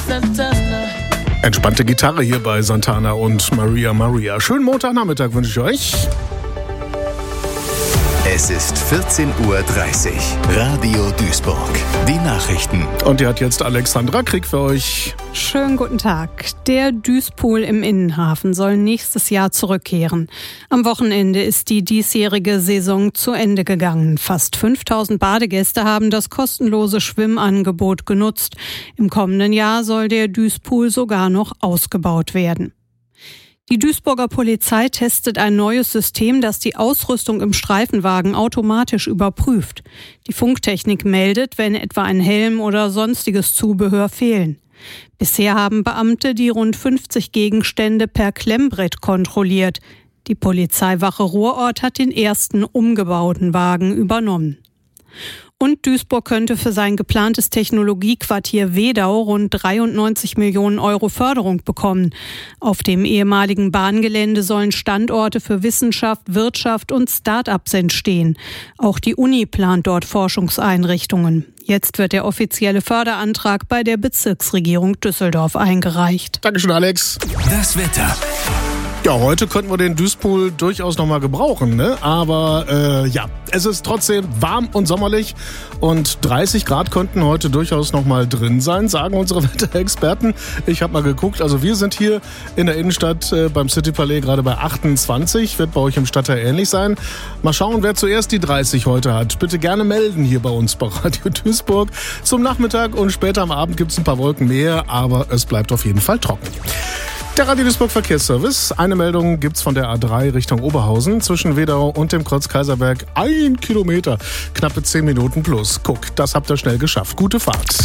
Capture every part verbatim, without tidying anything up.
Entspannte Gitarre hier bei Santana und Maria Maria. Schönen Montagnachmittag wünsche ich euch. Es ist vierzehn Uhr dreißig. Radio Duisburg. Die Nachrichten. Und die hat jetzt Alexandra Krieg für euch. Schönen guten Tag. Der Duispool im Innenhafen soll nächstes Jahr zurückkehren. Am Wochenende ist die diesjährige Saison zu Ende gegangen. Fast fünftausend Badegäste haben das kostenlose Schwimmangebot genutzt. Im kommenden Jahr soll der Duispool sogar noch ausgebaut werden. Die Duisburger Polizei testet ein neues System, das die Ausrüstung im Streifenwagen automatisch überprüft. Die Funktechnik meldet, wenn etwa ein Helm oder sonstiges Zubehör fehlen. Bisher haben Beamte die rund fünfzig Gegenstände per Klemmbrett kontrolliert. Die Polizeiwache Ruhrort hat den ersten umgebauten Wagen übernommen. Und Duisburg könnte für sein geplantes Technologiequartier Wedau rund dreiundneunzig Millionen Euro Förderung bekommen. Auf dem ehemaligen Bahngelände sollen Standorte für Wissenschaft, Wirtschaft und Start-ups entstehen. Auch die Uni plant dort Forschungseinrichtungen. Jetzt wird der offizielle Förderantrag bei der Bezirksregierung Düsseldorf eingereicht. Dankeschön, Alex. Das Wetter. Ja, heute könnten wir den Duispool durchaus noch mal gebrauchen, ne? Aber äh, ja, es ist trotzdem warm und sommerlich und dreißig Grad könnten heute durchaus noch mal drin sein, sagen unsere Wetterexperten. Ich habe mal geguckt, also wir sind hier in der Innenstadt äh, beim City Palais gerade bei achtundzwanzig, wird bei euch im Stadtteil ähnlich sein. Mal schauen, wer zuerst die dreißig heute hat. Bitte gerne melden hier bei uns bei Radio Duisburg. Zum Nachmittag und später am Abend gibt es ein paar Wolken mehr, aber es bleibt auf jeden Fall trocken. Der Radio Duisburg Verkehrsservice. Eine Meldung gibt's von der A drei Richtung Oberhausen. Zwischen Wedau und dem Kreuz Kaiserberg ein Kilometer. Knappe zehn Minuten plus. Guck, das habt ihr schnell geschafft. Gute Fahrt.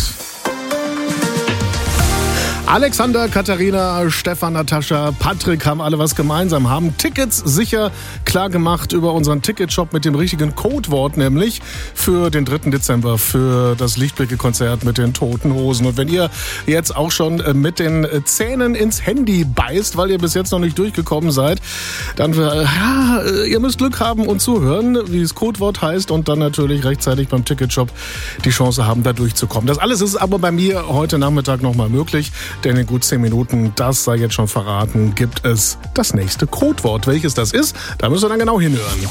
Alexander, Katharina, Stefan, Natascha, Patrick haben alle was gemeinsam, haben Tickets sicher klar gemacht über unseren Ticketshop mit dem richtigen Codewort, nämlich für den dritten Dezember, für das Lichtblicke-Konzert mit den Toten Hosen. Und wenn ihr jetzt auch schon mit den Zähnen ins Handy beißt, weil ihr bis jetzt noch nicht durchgekommen seid, dann ja, ihr müsst Glück haben und zuhören, wie das Codewort heißt und dann natürlich rechtzeitig beim Ticketshop die Chance haben, da durchzukommen. Das alles ist aber bei mir heute Nachmittag nochmal möglich. Denn in gut zehn Minuten, das sei jetzt schon verraten, gibt es das nächste Codewort. Welches das ist, da müsst ihr dann genau hinhören.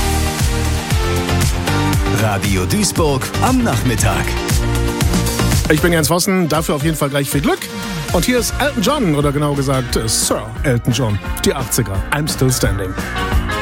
Radio Duisburg am Nachmittag. Ich bin Jens Vossen, dafür auf jeden Fall gleich viel Glück. Und hier ist Elton John, oder genau gesagt Sir Elton John, die achtziger. I'm Still Standing.